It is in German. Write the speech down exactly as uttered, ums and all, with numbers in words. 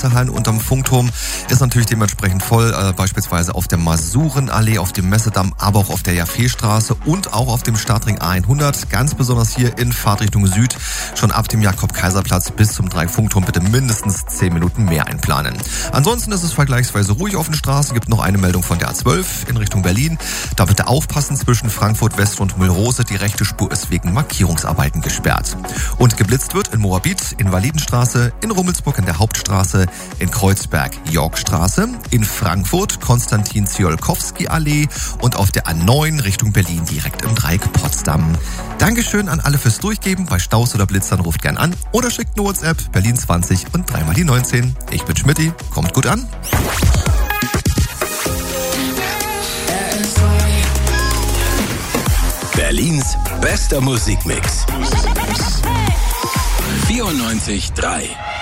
Messehallen unterm Funkturm ist natürlich dementsprechend voll, äh, beispielsweise auf der Masurenallee, auf dem Messedamm, aber auch auf der Jaffeestraße und auch auf dem Stadtring A hundert. Ganz besonders hier in Fahrtrichtung Süd, schon ab dem Jakob-Kaiser-Platz bis zum Drei-Funkturm bitte mindestens zehn Minuten mehr einplanen. Ansonsten ist es vergleichsweise ruhig auf den Straßen, gibt noch eine Meldung von der A zwölf in Richtung Berlin. Da bitte aufpassen zwischen Frankfurt West und Mühlrose, die rechte Spur ist wegen Markierungsarbeiten gesperrt. Und geblitzt wird in Moabit, Invalidenstraße, in Rummelsburg in der Hauptstraße, in Kreuzberg Yorkstraße, in Frankfurt Konstantin-Ziolkowski-Allee und auf der A neun Richtung Berlin direkt im Dreieck Potsdam. Dankeschön an alle fürs Durchgeben. Bei Staus oder Blitzern ruft gern an oder schickt eine WhatsApp Berlin zwanzig und dreimal die neunzehn. Ich bin Schmidti, kommt gut an. Berlins bester Musikmix. vierundneunzig Komma drei